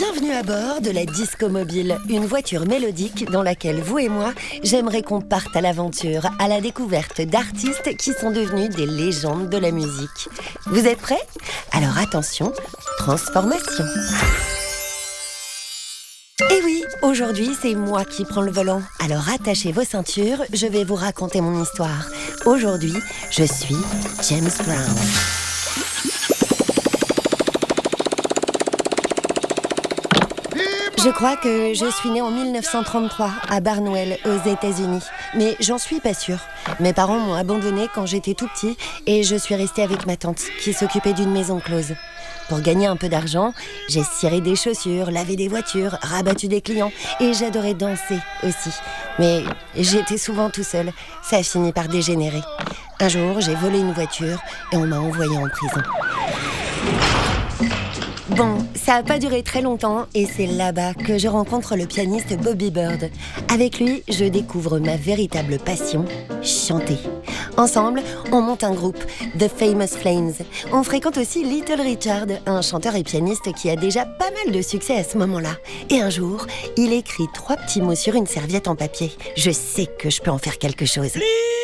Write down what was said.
Bienvenue à bord de la Disco Mobile, une voiture mélodique dans laquelle vous et moi, j'aimerais qu'on parte à l'aventure, à la découverte d'artistes qui sont devenus des légendes de la musique. Vous êtes prêts? Alors attention, transformation. Et oui, aujourd'hui c'est moi qui prends le volant. Alors attachez vos ceintures, je vais vous raconter mon histoire. Aujourd'hui, je suis James Brown. Je crois que je suis née en 1933 à Barnwell, aux États-Unis. Mais j'en suis pas sûre. Mes parents m'ont abandonnée quand j'étais tout petit et je suis restée avec ma tante qui s'occupait d'une maison close. Pour gagner un peu d'argent, j'ai ciré des chaussures, lavé des voitures, rabattu des clients et j'adorais danser aussi. Mais j'étais souvent tout seul. Ça a fini par dégénérer. Un jour, j'ai volé une voiture et on m'a envoyée en prison. Bon, ça n'a pas duré très longtemps et c'est là-bas que je rencontre le pianiste Bobby Bird. Avec lui, je découvre ma véritable passion, chanter. Ensemble, on monte un groupe, The Famous Flames. On fréquente aussi Little Richard, un chanteur et pianiste qui a déjà pas mal de succès à ce moment-là. Et un jour, il écrit 3 petits mots sur une serviette en papier. Je sais que je peux en faire quelque chose.